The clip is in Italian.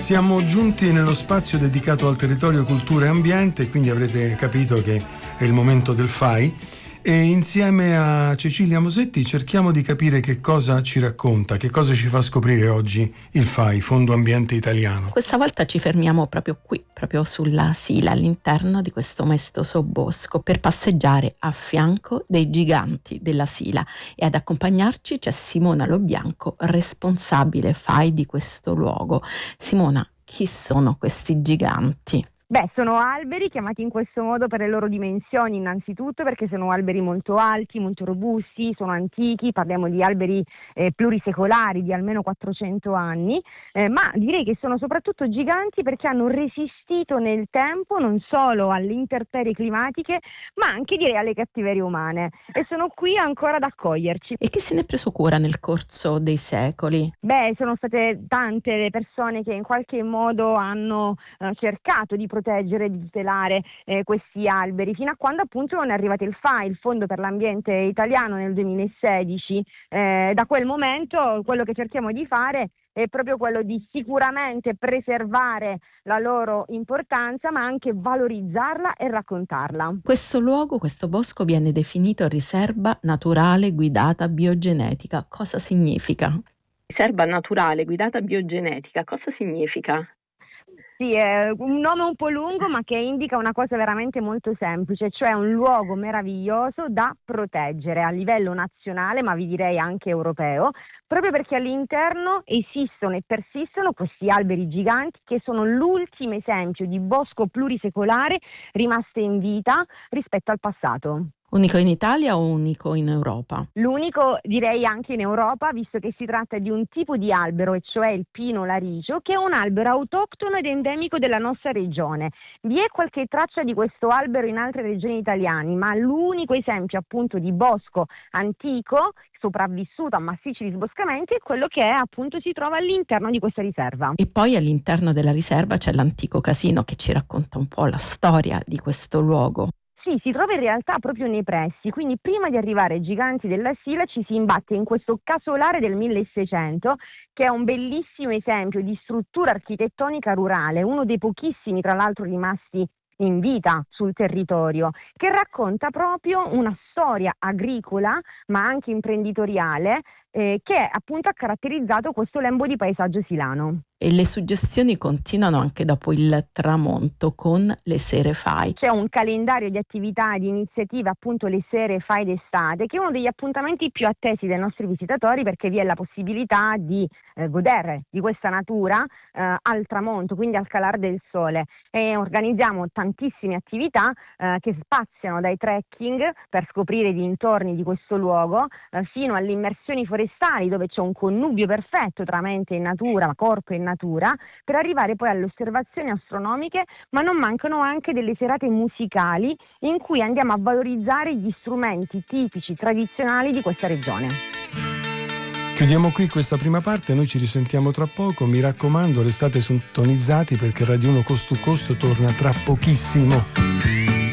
Siamo giunti nello spazio dedicato al territorio, cultura e ambiente, quindi avrete capito che è il momento del FAI, e insieme a Cecilia Mosetti cerchiamo di capire che cosa ci racconta, che cosa ci fa scoprire oggi il FAI, Fondo Ambiente Italiano. Questa volta ci fermiamo proprio qui, proprio sulla Sila, all'interno di questo maestoso bosco, per passeggiare a fianco dei giganti della Sila, e ad accompagnarci c'è Simona Lobianco, responsabile FAI di questo luogo. Simona, chi sono questi giganti? Sono alberi chiamati in questo modo per le loro dimensioni, innanzitutto perché sono alberi molto alti, molto robusti, sono antichi, parliamo di alberi plurisecolari di almeno 400 anni, ma direi che sono soprattutto giganti perché hanno resistito nel tempo non solo alle intemperie climatiche, ma anche direi alle cattiverie umane, e sono qui ancora ad accoglierci. E chi se ne è preso cura nel corso dei secoli? Sono state tante le persone che in qualche modo hanno cercato di proteggere, di tutelare questi alberi, fino a quando appunto non è arrivato il FAI, il Fondo per l'Ambiente Italiano, nel 2016. Da quel momento quello che cerchiamo di fare è proprio quello di sicuramente preservare la loro importanza, ma anche valorizzarla e raccontarla. Questo luogo, questo bosco, viene definito riserva naturale guidata biogenetica. Cosa significa? Riserva naturale guidata biogenetica, cosa significa? Sì, è un nome un po' lungo, ma che indica una cosa veramente molto semplice, cioè un luogo meraviglioso da proteggere a livello nazionale, ma vi direi anche europeo, proprio perché all'interno esistono e persistono questi alberi giganti che sono l'ultimo esempio di bosco plurisecolare rimasto in vita rispetto al passato. Unico in Italia o unico in Europa? L'unico direi anche in Europa, visto che si tratta di un tipo di albero, e cioè il pino laricio, che è un albero autoctono ed endemico della nostra regione. Vi è qualche traccia di questo albero in altre regioni italiane, ma l'unico esempio appunto di bosco antico sopravvissuto a massicci disboscamenti è quello che appunto si trova all'interno di questa riserva. E poi all'interno della riserva c'è l'antico casino che ci racconta un po' la storia di questo luogo. Sì, si trova in realtà proprio nei pressi, quindi prima di arrivare ai giganti della Sila ci si imbatte in questo casolare del 1600, che è un bellissimo esempio di struttura architettonica rurale, uno dei pochissimi tra l'altro rimasti in vita sul territorio, che racconta proprio una storia agricola ma anche imprenditoriale che appunto ha caratterizzato questo lembo di paesaggio silano. E le suggestioni continuano anche dopo il tramonto con le sere FAI. C'è un calendario di attività e di iniziative, appunto le sere FAI d'estate, che è uno degli appuntamenti più attesi dai nostri visitatori, perché vi è la possibilità di godere di questa natura al tramonto, quindi al calar del sole, e organizziamo tantissime attività che spaziano dai trekking per scoprire i dintorni di questo luogo fino alle immersioni forestali, dove c'è un connubio perfetto tra mente e natura, corpo e natura, per arrivare poi alle osservazioni astronomiche, ma non mancano anche delle serate musicali in cui andiamo a valorizzare gli strumenti tipici, tradizionali di questa regione. Chiudiamo qui questa prima parte, noi ci risentiamo tra poco, mi raccomando restate sintonizzati perché Radio 1 Coast to Coast torna tra pochissimo.